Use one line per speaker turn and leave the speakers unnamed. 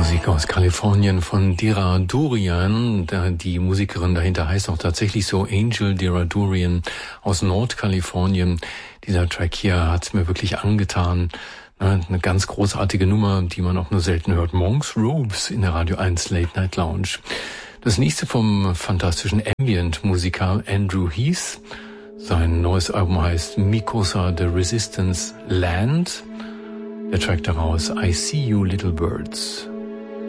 Musik aus Kalifornien von Dera Durian. Die Musikerin dahinter heißt auch tatsächlich so, Angel Dera Durian aus Nordkalifornien. Dieser Track hier hat's mir wirklich angetan. Eine ganz großartige Nummer, die man auch nur selten hört. Monks Robes in der Radio 1 Late Night Lounge. Das nächste vom fantastischen Ambient-Musiker Andrew Heath. Sein neues Album heißt Mikosa the Resistance Land. Der Track daraus, I See You Little Birds.